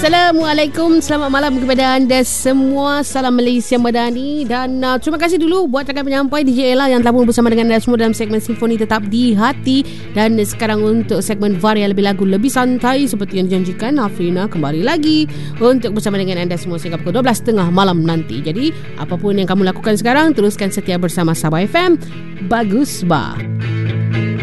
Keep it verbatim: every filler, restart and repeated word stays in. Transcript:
Assalamualaikum, selamat malam kepada anda semua. Salam Malaysia Madani. Dan uh, terima kasih dulu buat rakan penyampai D J Ella yang telah pun bersama dengan anda semua dalam segmen Simfoni Tetap di Hati. Dan sekarang untuk segmen Varia Lebih Lagu Lebih Santai, seperti yang dijanjikan, Afrina kembali lagi untuk bersama dengan anda semua sehingga pukul dua belas tiga puluh malam nanti. Jadi apapun yang kamu lakukan sekarang, teruskan setia bersama Sabah F M. Bagus bah.